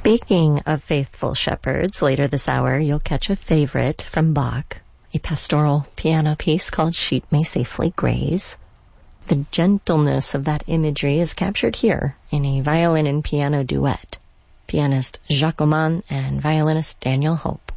Speaking of faithful shepherds, later this hour you'll catch a favorite from Bach, a pastoral piano piece called Sheep May Safely Graze. The gentleness of that imagery is captured here in a violin and piano duet. Pianist Jacques Oman and violinist Daniel Hope.